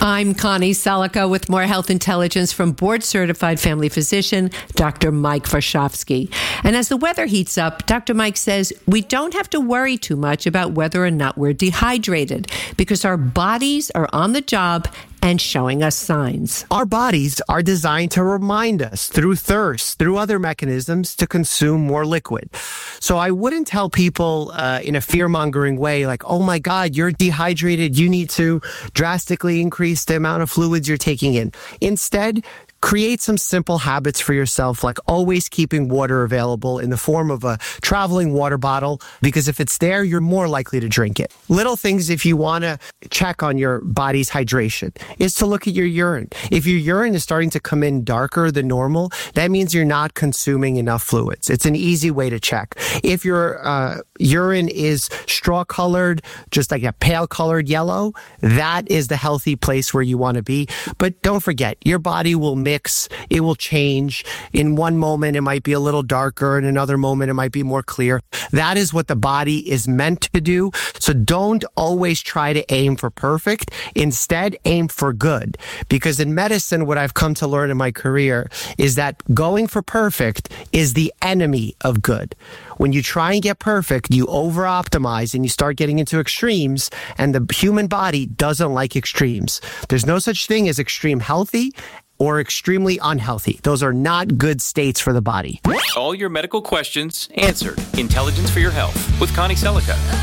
I'm Connie Selica with more health intelligence from board-certified family physician, Dr. Mike Varshavsky. And as the weather heats up, Dr. Mike says we don't have to worry too much about whether or not we're dehydrated because our bodies are on the job and showing us signs. Our bodies are designed to remind us through thirst, through other mechanisms, to consume more liquid. So I wouldn't tell people in a fear-mongering way like, oh my God, you're dehydrated. You need to drastically increase the amount of fluids you're taking in. Instead, create some simple habits for yourself, like always keeping water available in the form of a traveling water bottle, because if it's there, you're more likely to drink it. Little things if you want to check on your body's hydration is to look at your urine. If your urine is starting to come in darker than normal, that means you're not consuming enough fluids. It's an easy way to check. If your urine is straw-colored, just like a pale-colored yellow, that is the healthy place where you want to be. But don't forget, your body will mix. It will change. In one moment, it might be a little darker. In another moment, it might be more clear. That is what the body is meant to do. So don't always try to aim for perfect. Instead, aim for good. Because in medicine, what I've come to learn in my career is that going for perfect is the enemy of good. When you try and get perfect, you over-optimize and you start getting into extremes, and the human body doesn't like extremes. There's no such thing as extreme healthy or extremely unhealthy. Those are not good states for the body. All your medical questions answered. Intelligence for your health with Connie Selica.